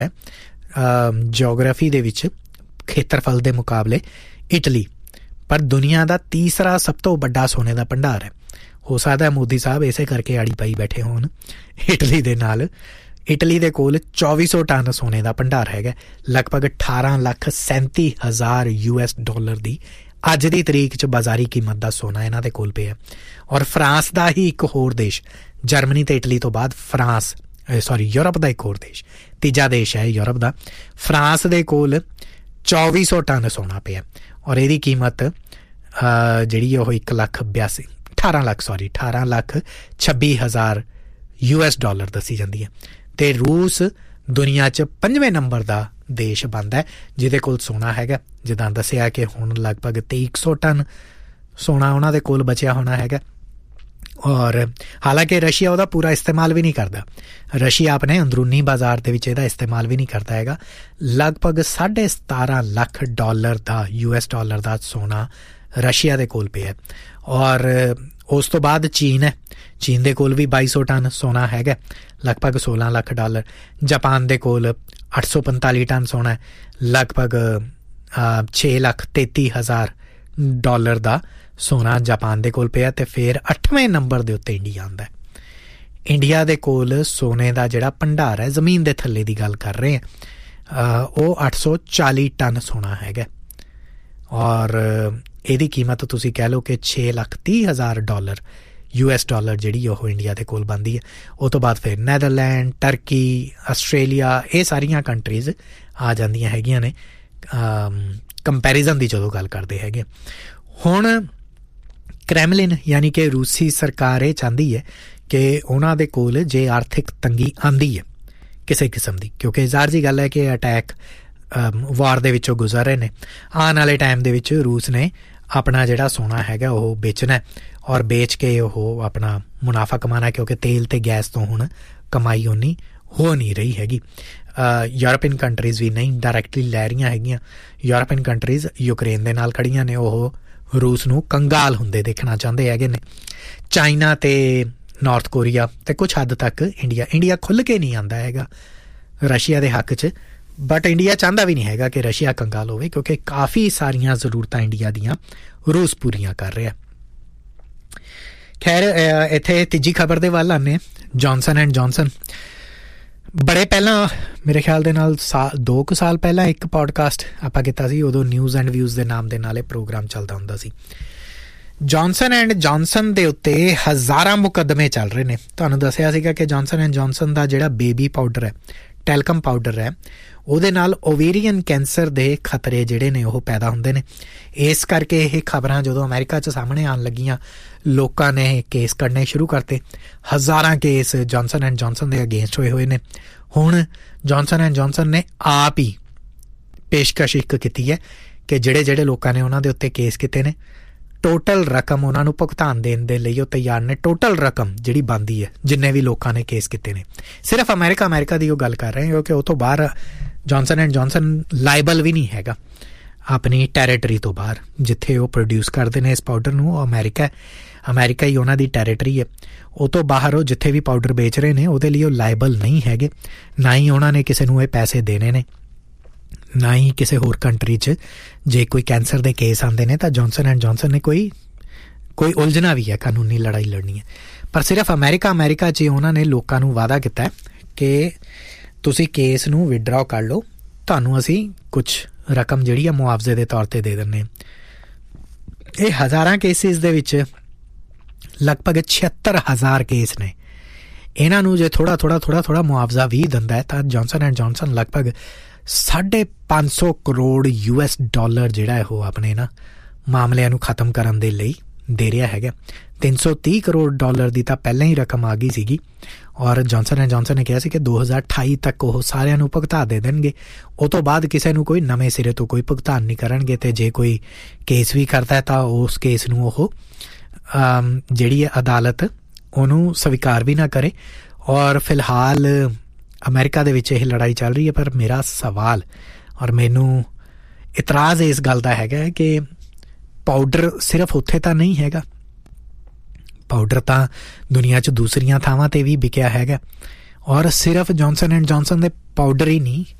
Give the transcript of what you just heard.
Geography ਦੇ ਵਿੱਚ ਖੇਤਰਫਲ ਦੇ ਮੁਕਾਬਲੇ ਇਟਲੀ, ਪਰ ਦੁਨੀਆ ਦਾ ਤੀਸਰਾ ਸਭ ਤੋਂ ਵੱਡਾ ਸੋਨੇ ਦਾ ਭੰਡਾਰ ਹੈ। ਹੋ ਸਕਦਾ ਮੋਦੀ ਸਾਹਿਬ ਇਸੇ ਕਰਕੇ ਆੜੀ ਪਾਈ ਬੈਠੇ ਹੋਣ ਇਟਲੀ ਦੇ ਨਾਲ। ਇਟਲੀ ਦੇ ਕੋਲ 2400 ਟਨ ਸੋਨੇ ਦਾ ਭੰਡਾਰ ਹੈਗਾ, ਲਗਭਗ 18,37,000 US$ ਦੀ ਅੱਜ ਦੀ ਤਰੀਕ 'ਚ ਬਾਜ਼ਾਰੀ ਕੀਮਤ ਦਾ ਸੋਨਾ ਇਹਨਾਂ ਦੇ ਕੋਲ ਪਿਆ। ਔਰ ਫਰਾਂਸ ਦਾ ਹੀ ਇੱਕ ਹੋਰ ਦੇਸ਼, ਜਰਮਨੀ ਤੇ ਇਟਲੀ ਤੋਂ ਬਾਅਦ ਯੂਰਪ ਦਾ ਇੱਕ ਹੋਰ ਦੇਸ਼, ਤੀਜਾ ਦੇਸ਼ ਹੈ ਯੂਰਪ ਦਾ, ਫਰਾਂਸ ਦੇ ਕੋਲ 2400 ਟਨ ਸੋਨਾ ਪਿਆ। ਔਰ ਇਹਦੀ ਕੀਮਤ ਜਿਹੜੀ ਉਹ 18,26,000 US$ ਦੱਸੀ ਜਾਂਦੀ ਹੈ। ਅਤੇ ਰੂਸ ਦੁਨੀਆ 'ਚ 5ਵੇਂ ਨੰਬਰ ਦਾ ਦੇਸ਼ ਬਣਦਾ ਹੈ ਜਿਹਦੇ ਕੋਲ ਸੋਨਾ ਹੈਗਾ। ਜਿੱਦਾਂ ਦੱਸਿਆ ਕਿ ਹੁਣ ਲਗਭਗ 2300 ਟਨ ਸੋਨਾ ਉਹਨਾਂ ਦੇ ਕੋਲ ਬਚਿਆ ਹੋਣਾ ਹੈਗਾ। ਔਰ ਹਾਲਾਂਕਿ ਰਸ਼ੀਆ ਉਹਦਾ ਪੂਰਾ ਇਸਤੇਮਾਲ ਵੀ ਨਹੀਂ ਕਰਦਾ। ਰਸ਼ੀਆ ਆਪਣੇ ਅੰਦਰੂਨੀ ਬਾਜ਼ਾਰ ਦੇ ਵਿੱਚ ਇਹਦਾ ਇਸਤੇਮਾਲ ਵੀ ਨਹੀਂ ਕਰਦਾ ਹੈਗਾ। ਲਗਭਗ $17.5 ਲੱਖ ਦਾ US$ ਦਾ ਸੋਨਾ ਰਸ਼ੀਆ ਦੇ ਕੋਲ ਪਿਆ। ਔਰ ਉਸ ਤੋਂ ਬਾਅਦ ਚੀਨ ਹੈ, ਚੀਨ ਦੇ ਕੋਲ ਵੀ 2200 ਟਨ ਸੋਨਾ ਹੈਗਾ, ਲਗਭਗ $16 ਲੱਖ। ਜਾਪਾਨ ਦੇ ਕੋਲ 845 ਟਨ ਸੋਨਾ ਹੈ, ਲਗਭਗ $6,33,000 ਦਾ ਸੋਨਾ ਜਾਪਾਨ ਦੇ ਕੋਲ ਪਿਆ। ਅਤੇ ਫਿਰ 8ਵੇਂ ਨੰਬਰ ਦੇ ਉੱਤੇ ਇੰਡੀਆ ਆਉਂਦਾ। ਇੰਡੀਆ ਦੇ ਕੋਲ ਸੋਨੇ ਦਾ ਜਿਹੜਾ ਭੰਡਾਰ ਹੈ, ਜ਼ਮੀਨ ਦੇ ਥੱਲੇ ਦੀ ਗੱਲ ਕਰ ਰਹੇ ਹਾਂ, ਉਹ 840 ਟਨ ਸੋਨਾ ਹੈਗਾ। ਔਰ ਇਹਦੀ ਕੀਮਤ ਤੁਸੀਂ ਕਹਿ ਲਓ ਕਿ $6,30,000 US$ ਜਿਹੜੀ ਉਹ ਇੰਡੀਆ ਦੇ ਕੋਲ ਬਣਦੀ ਹੈ। ਉਹ ਤੋਂ ਬਾਅਦ ਫਿਰ ਨੈਦਰਲੈਂਡ, ਟਰਕੀ, ਆਸਟ੍ਰੇਲੀਆ, ਇਹ ਸਾਰੀਆਂ ਕੰਟਰੀਜ਼ ਆ ਜਾਂਦੀਆਂ ਹੈਗੀਆਂ ਨੇ ਕੰਪੈਰੀਜ਼ਨ ਦੀ ਜਦੋਂ ਗੱਲ ਕਰਦੇ ਹੈਗੇ। ਹੁਣ ਕ੍ਰੈਮਲਿਨ ਯਾਨੀ ਕਿ ਰੂਸੀ ਸਰਕਾਰ ਇਹ ਚਾਹੁੰਦੀ ਹੈ ਕਿ ਉਹਨਾਂ ਦੇ ਕੋਲ ਜੇ ਆਰਥਿਕ ਤੰਗੀ ਆਉਂਦੀ ਹੈ ਕਿਸੇ ਕਿਸਮ ਦੀ, ਕਿਉਂਕਿ ਜ਼ਾਹਰ ਜੀ ਗੱਲ ਹੈ ਕਿ ਅਟੈਕ ਵਾਰ ਦੇ ਵਿੱਚੋਂ ਗੁਜ਼ਰ ਰਹੇ ਨੇ, ਆਉਣ ਵਾਲੇ ਟਾਈਮ ਦੇ ਵਿੱਚ ਰੂਸ ਨੇ ਆਪਣਾ ਜਿਹੜਾ ਸੋਨਾ ਹੈਗਾ ਉਹ ਵੇਚਣਾ ਔਰ ਵੇਚ ਕੇ ਉਹ ਆਪਣਾ ਮੁਨਾਫਾ ਕਮਾਉਣਾ, ਕਿਉਂਕਿ ਤੇਲ ਅਤੇ ਗੈਸ ਤੋਂ ਹੁਣ ਕਮਾਈ ਓਨੀ ਹੋ ਨਹੀਂ ਰਹੀ ਹੈਗੀ। ਯੂਰਪੀਅਨ ਕੰਟਰੀਜ਼ ਵੀ ਨਹੀਂ ਡਾਇਰੈਕਟਲੀ ਲੈ ਰਹੀਆਂ ਹੈਗੀਆਂ। ਯੂਰਪੀਅਨ ਕੰਟਰੀਜ਼ ਯੂਕਰੇਨ ਦੇ ਨਾਲ ਖੜੀਆਂ ਨੇ, ਉਹ ਰੂਸ ਨੂੰ ਕੰਗਾਲ ਹੁੰਦੇ ਦੇਖਣਾ ਚਾਹੁੰਦੇ ਹੈਗੇ ਨੇ। ਚਾਈਨਾ ਅਤੇ ਨਾਰਥ ਕੋਰੀਆ ਅਤੇ ਕੁਛ ਹੱਦ ਤੱਕ ਇੰਡੀਆ ਖੁੱਲ੍ਹ ਕੇ ਨਹੀਂ ਆਉਂਦਾ ਹੈਗਾ ਰਸ਼ੀਆ ਦੇ ਹੱਕ 'ਚ, ਬਟ ਇੰਡੀਆ ਚਾਹੁੰਦਾ ਵੀ ਨਹੀਂ ਹੈਗਾ ਕਿ ਰਸ਼ੀਆ ਕੰਗਾਲ ਹੋਵੇ, ਕਿਉਂਕਿ ਕਾਫੀ ਸਾਰੀਆਂ ਜ਼ਰੂਰਤਾਂ ਇੰਡੀਆ ਦੀਆਂ ਰੂਸ ਪੂਰੀਆਂ ਕਰ ਰਿਹਾ। ਖੈਰ ਇੱਥੇ ਤੀਜੀ ਖਬਰ ਦੇ ਵੱਲ ਆਉਂਦੇ। ਜੌਨਸਨ ਐਂਡ ਜੌਨਸਨ ਬੜੇ ਪਹਿਲਾਂ, ਮੇਰੇ ਖਿਆਲ ਦੇ ਨਾਲ 2 ਕੁ ਸਾਲ ਪਹਿਲਾਂ ਇੱਕ ਪੋਡਕਾਸਟ ਆਪਾਂ ਕੀਤਾ ਸੀ, ਉਦੋਂ ਨਿਊਜ਼ ਐਂਡ ਵਿਊਜ਼ ਦੇ ਨਾਮ ਦੇ ਨਾਲ ਇਹ ਪ੍ਰੋਗਰਾਮ ਚੱਲਦਾ ਹੁੰਦਾ ਸੀ। ਜੌਨਸਨ ਐਂਡ ਜੌਨਸਨ ਦੇ ਉੱਤੇ ਹਜ਼ਾਰਾਂ ਮੁਕੱਦਮੇ ਚੱਲ ਰਹੇ ਨੇ। ਤੁਹਾਨੂੰ ਦੱਸਿਆ ਸੀਗਾ ਕਿ ਜੌਨਸਨ ਐਂਡ ਜੌਨਸਨ ਦਾ ਜਿਹੜਾ ਬੇਬੀ ਪਾਊਡਰ ਹੈ, ਟੈਲਕਮ ਪਾਊਡਰ ਹੈ, ਉਹਦੇ ਨਾਲ ਓਵੇਰੀਅਨ ਕੈਂਸਰ ਦੇ ਖਤਰੇ ਜਿਹੜੇ ਨੇ ਉਹ ਪੈਦਾ ਹੁੰਦੇ ਨੇ। ਇਸ ਕਰਕੇ ਇਹ ਖਬਰਾਂ ਜਦੋਂ ਅਮਰੀਕਾ 'ਚ ਸਾਹਮਣੇ ਆਉਣ ਲੱਗੀਆਂ, ਲੋਕਾਂ ਨੇ ਕੇਸ ਕੱਢਣੇ ਸ਼ੁਰੂ ਕਰਤੇ। ਹਜ਼ਾਰਾਂ ਕੇਸ ਜੌਨਸਨ ਐਂਡ ਜੌਨਸਨ ਦੇ ਅਗੇਂਸਟ ਹੋਏ ਨੇ। ਹੁਣ ਜੌਨਸਨ ਐਂਡ ਜੌਨਸਨ ਨੇ ਆਪ ਹੀ ਪੇਸ਼ਕਸ਼ ਇੱਕ ਕੀਤੀ ਹੈ ਕਿ ਜਿਹੜੇ ਲੋਕਾਂ ਨੇ ਉਹਨਾਂ ਦੇ ਉੱਤੇ ਕੇਸ ਕੀਤੇ ਨੇ, ਟੋਟਲ ਰਕਮ ਉਹਨਾਂ ਨੂੰ ਭੁਗਤਾਨ ਦੇਣ ਦੇ ਲਈ ਉਹ ਤਿਆਰ ਨੇ। ਟੋਟਲ ਰਕਮ ਜਿਹੜੀ ਬਣਦੀ ਹੈ ਜਿੰਨੇ ਵੀ ਲੋਕਾਂ ਨੇ ਕੇਸ ਕੀਤੇ ਨੇ, ਸਿਰਫ ਅਮਰੀਕਾ ਦੀ ਉਹ ਗੱਲ ਕਰ ਰਹੇ ਕਿਉਂਕਿ ਉਹ ਤੋਂ ਬਾਹਰ ਜੌਨਸਨ ਐਂਡ ਜੌਨਸਨ ਲਾਇਬਲ ਵੀ ਨਹੀਂ ਹੈਗਾ ਆਪਣੀ ਟੈਰੀਟਰੀ ਤੋਂ ਬਾਹਰ। ਜਿੱਥੇ ਉਹ ਪ੍ਰੋਡਿਊਸ ਕਰਦੇ ਨੇ ਇਸ ਪਾਊਡਰ ਨੂੰ, ਉਹ ਅਮਰੀਕਾ ਹੀ ਉਹਨਾਂ ਦੀ ਟੈਰੀਟਰੀ ਹੈ। ਉਹ ਤੋਂ ਬਾਹਰ ਉਹ ਜਿੱਥੇ ਵੀ ਪਾਊਡਰ ਵੇਚ ਰਹੇ ਨੇ ਉਹਦੇ ਲਈ ਉਹ ਲਾਇਬਲ ਨਹੀਂ ਹੈਗੇ, ਨਾ ਹੀ ਉਹਨਾਂ ਨੇ ਕਿਸੇ ਨੂੰ ਇਹ ਪੈਸੇ ਦੇਣੇ ਨੇ, ਨਾ ਹੀ ਕਿਸੇ ਹੋਰ ਕੰਟਰੀ 'ਚ ਜੇ ਕੋਈ ਕੈਂਸਰ ਦੇ ਕੇਸ ਆਉਂਦੇ ਨੇ ਤਾਂ ਜੌਨਸਨ ਐਂਡ ਜੌਨਸਨ ਨੇ ਕੋਈ ਉਲਝਣਾ ਵੀ ਹੈ, ਕਾਨੂੰਨੀ ਲੜਾਈ ਲੜਨੀ ਹੈ। ਪਰ ਸਿਰਫ ਅਮਰੀਕਾ 'ਚ ਉਹਨਾਂ ਨੇ ਲੋਕਾਂ ਨੂੰ ਵਾਅਦਾ ਕੀਤਾ ਕਿ ਤੁਸੀਂ ਕੇਸ ਨੂੰ ਵਿਡਰਾਅ ਕਰ ਲਓ, ਤੁਹਾਨੂੰ ਅਸੀਂ ਕੁਛ ਰਕਮ ਜਿਹੜੀ ਆ ਮੁਆਵਜ਼ੇ ਦੇ ਤੌਰ 'ਤੇ ਦੇ ਦਿੰਦੇ। ਇਹ ਹਜ਼ਾਰਾਂ ਕੇਸਿਸ ਦੇ ਵਿੱਚ ਲਗਭਗ 76,000 ਕੇਸ ਨੇ। ਇਹਨਾਂ ਨੂੰ ਜੇ ਥੋੜਾ ਮੁਆਵਜ਼ਾ ਵੀ ਦਿੰਦਾ ਹੈ ਤਾਂ ਜੌਨਸਨ ਐਂਡ ਜੌਨਸਨ ਲਗਭਗ 550 ਕਰੋੜ US$ ਜਿਹੜਾ ਹੈ ਉਹ ਆਪਣੇ ਨਾ ਮਾਮਲਿਆਂ ਨੂੰ ਖ਼ਤਮ ਕਰਨ ਦੇ ਲਈ ਦੇ ਰਿਹਾ ਹੈਗਾ। 330 ਕਰੋੜ ਦੀ ਤਾਂ ਪਹਿਲਾਂ ਹੀ ਰਕਮ ਆ ਗਈ ਸੀਗੀ ਔਰ ਜੌਨਸਨ ਐਂਡ ਜੌਨਸਨ ਨੇ ਕਿਹਾ ਸੀ ਕਿ 2028 ਤੱਕ ਉਹ ਸਾਰਿਆਂ ਨੂੰ ਭੁਗਤਾ ਦੇ ਦੇਣਗੇ। ਉਹ ਤੋਂ ਬਾਅਦ ਕਿਸੇ ਨੂੰ ਕੋਈ ਨਵੇਂ ਸਿਰੇ ਤੋਂ ਕੋਈ ਭੁਗਤਾਨ ਨਹੀਂ ਕਰਨਗੇ, ਅਤੇ ਜੇ ਕੋਈ ਕੇਸ ਵੀ ਕਰਦਾ ਹੈ ਤਾਂ ਉਸ ਕੇਸ ਨੂੰ ਉਹ ਜਿਹੜੀ ਹੈ ਅਦਾਲਤ ਉਹਨੂੰ ਸਵੀਕਾਰ ਵੀ ਨਾ ਕਰੇ। ਔਰ ਫਿਲਹਾਲ ਅਮਰੀਕਾ ਦੇ ਵਿੱਚ ਇਹ ਲੜਾਈ ਚੱਲ ਰਹੀ ਹੈ। ਪਰ ਮੇਰਾ ਸਵਾਲ ਔਰ ਮੈਨੂੰ ਇਤਰਾਜ਼ ਇਸ ਗੱਲ ਦਾ ਹੈਗਾ ਕਿ ਪਾਊਡਰ ਸਿਰਫ ਉੱਥੇ ਤਾਂ ਨਹੀਂ ਹੈਗਾ, ਪਾਊਡਰ ਤਾਂ ਦੁਨੀਆ 'ਚ ਦੂਸਰੀਆਂ ਥਾਵਾਂ 'ਤੇ ਵੀ ਵਿਕਿਆ ਹੈਗਾ। ਔਰ ਸਿਰਫ ਜੌਨਸਨ ਐਂਡ ਜੌਨਸਨ ਦੇ ਪਾਊਡਰ ਹੀ ਨਹੀਂ